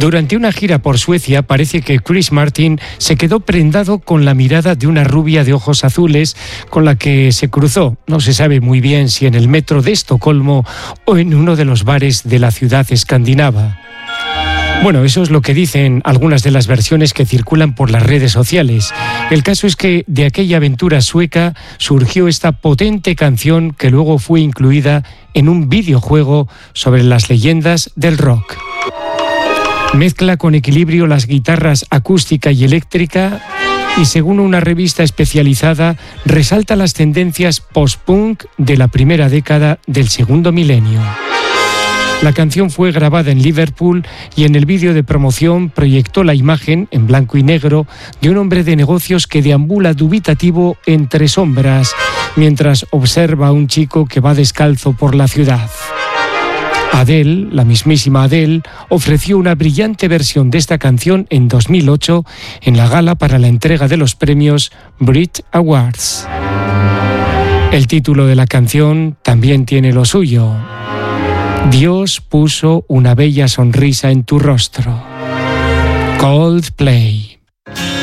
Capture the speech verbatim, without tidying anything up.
Durante una gira por Suecia parece que Chris Martin se quedó prendado con la mirada de una rubia de ojos azules con la que se cruzó. No se sabe muy bien si en el metro de Estocolmo o en uno de los bares de la ciudad escandinava. Bueno, eso es lo que dicen algunas de las versiones que circulan por las redes sociales. El caso es que de aquella aventura sueca surgió esta potente canción que luego fue incluida en un videojuego sobre las leyendas del rock. Mezcla con equilibrio las guitarras acústica y eléctrica y, según una revista especializada, resalta las tendencias post-punk de la primera década del segundo milenio. La canción fue grabada en Liverpool y en el vídeo de promoción proyectó la imagen, en blanco y negro, de un hombre de negocios que deambula dubitativo entre sombras mientras observa a un chico que va descalzo por la ciudad. Adele, la mismísima Adele, ofreció una brillante versión de esta canción en dos mil ocho en la gala para la entrega de los premios Brit Awards. El título de la canción también tiene lo suyo. Dios puso una bella sonrisa en tu rostro. Coldplay.